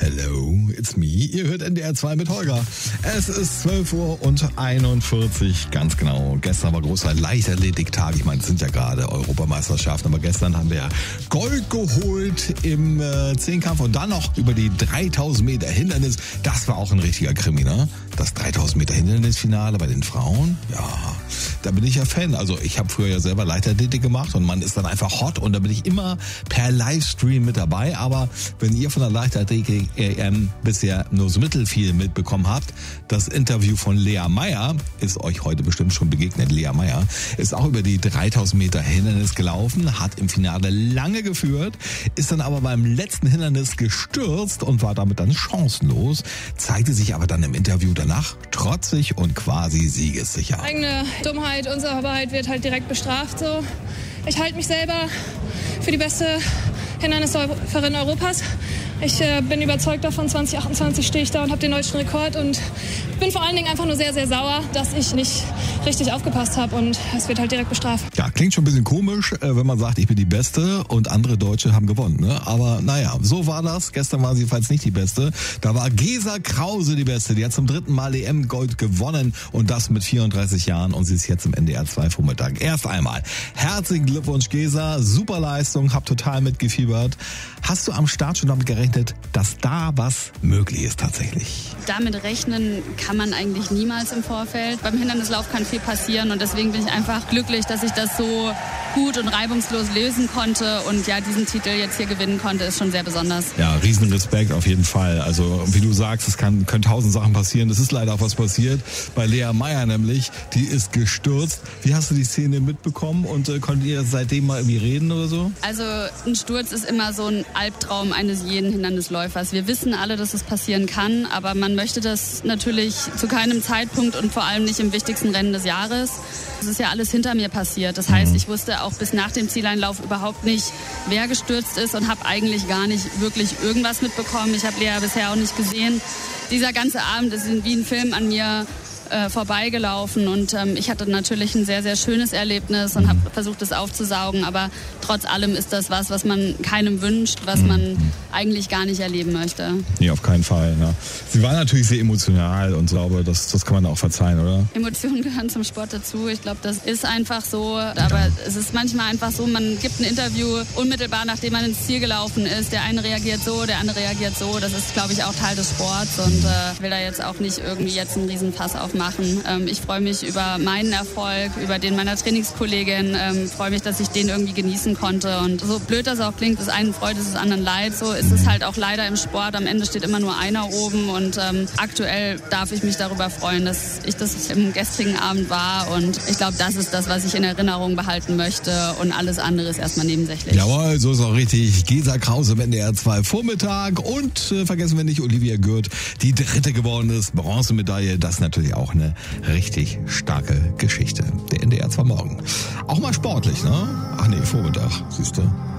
Hello, it's me. Ihr hört NDR 2 mit Holger. Es ist 12:41 Uhr, ganz genau. Gestern war großer Leichtathletiktag. Ich meine, es sind ja gerade Europameisterschaften, aber gestern haben wir Gold geholt im Zehnkampf und dann noch über die 3000 Meter Hindernis. Das war auch ein richtiger Krimi, ne? Das 3000 Meter Hindernisfinale bei den Frauen. Ja, da bin ich ja Fan. Also ich habe früher ja selber Leichtathletik gemacht und man ist dann einfach hot und da bin ich immer per Livestream mit dabei. Aber wenn ihr von der Leichtathletik bisher nur so mittelfiel mitbekommen habt, das Interview von Lea Meyer ist euch heute bestimmt schon begegnet. Lea Meyer ist auch über die 3000 Meter Hindernis gelaufen, hat im Finale lange geführt, ist dann aber beim letzten Hindernis gestürzt und war damit dann chancenlos, zeigte sich aber dann im Interview danach trotzig und quasi siegessicher. Eigene Dummheit, Unsauberheit wird halt direkt bestraft. So. Ich halte mich selber für die beste Hindernisläuferin Europas. Ich bin überzeugt davon, 2028 stehe ich da und habe den deutschen Rekord und bin vor allen Dingen einfach nur sehr, sehr sauer, dass ich nicht richtig aufgepasst habe und es wird halt direkt bestraft. Ja, klingt schon ein bisschen komisch, wenn man sagt, ich bin die Beste und andere Deutsche haben gewonnen, ne? Aber naja, so war das. Gestern war sie jedenfalls nicht die Beste. Da war Gesa Krause die Beste. Die hat zum 3. Mal EM-Gold gewonnen und das mit 34 Jahren und sie ist jetzt im NDR 2 Vormittag. Erst einmal herzlichen Glückwunsch, Gesa. Super Leistung, hab total mitgefiebert. Hast du am Start schon damit gerechnet, dass da was möglich ist tatsächlich? Damit rechnen kann man eigentlich niemals im Vorfeld. Beim Hindernislauf kann viel passieren und deswegen bin ich einfach glücklich, dass ich das so gut und reibungslos lösen konnte und ja, diesen Titel jetzt hier gewinnen konnte, ist schon sehr besonders. Ja, riesen Respekt auf jeden Fall. Also wie du sagst, es können 1000 Sachen passieren. Es ist leider auch was passiert. Bei Lea Meyer nämlich, die ist gestürzt. Wie hast du die Szene mitbekommen und konntet ihr seitdem mal irgendwie reden oder so? Also ein Sturz ist immer so ein Albtraum eines jeden Hindernisläufers. Wir wissen alle, dass es passieren kann, aber man möchte das natürlich zu keinem Zeitpunkt und vor allem nicht im wichtigsten Rennen des Jahres. Es ist ja alles hinter mir passiert. Das heißt, ich wusste auch bis nach dem Zieleinlauf überhaupt nicht, wer gestürzt ist und habe eigentlich gar nicht wirklich irgendwas mitbekommen. Ich habe Lea bisher auch nicht gesehen. Dieser ganze Abend ist wie ein Film an mir vorbeigelaufen und ich hatte natürlich ein sehr, sehr schönes Erlebnis und habe versucht, es aufzusaugen, aber trotz allem ist das was man keinem wünscht, was man eigentlich gar nicht erleben möchte. Nee, auf keinen Fall. Ne? Sie war natürlich sehr emotional und ich glaube, das kann man auch verzeihen, oder? Emotionen gehören zum Sport dazu. Ich glaube, das ist einfach so, aber es ist manchmal einfach so, man gibt ein Interview unmittelbar, nachdem man ins Ziel gelaufen ist. Der eine reagiert so, der andere reagiert so. Das ist, glaube ich, auch Teil des Sports und will da jetzt auch nicht irgendwie jetzt einen Riesenfass aufmachen. Ich freue mich über meinen Erfolg, über den meiner Trainingskollegin, freue mich, dass ich den irgendwie genießen konnte und so blöd das auch klingt, des einen Freude, des anderen Leid, so ist es halt auch leider im Sport, am Ende steht immer nur einer oben und aktuell darf ich mich darüber freuen, dass ich das im gestrigen Abend war und ich glaube, das ist das, was ich in Erinnerung behalten möchte und alles andere ist erstmal nebensächlich. Jawohl, so ist auch richtig. Gesa Krause im NDR 2 Vormittag und vergessen wir nicht, Olivia Gürt, die 3. geworden ist, Bronzemedaille, das natürlich auch eine richtig starke Geschichte. Der NDR 2 morgen. Auch mal sportlich, ne? Ach nee, Vormittag, siehst du.